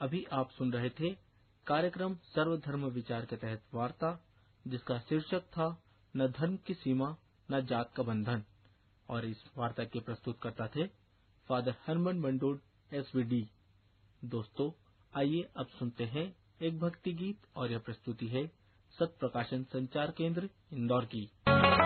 अभी आप सुन रहे थे कार्यक्रम सर्वधर्म विचार के तहत वार्ता, जिसका शीर्षक था न धर्म की सीमा न जात का बंधन। और इस वार्ता के प्रस्तुतकर्ता थे फादर हरमन मंडोड SVD। दोस्तों, आइए अब सुनते हैं एक भक्ति गीत, और यह प्रस्तुति है सत प्रकाशन संचार केंद्र इंदौर की।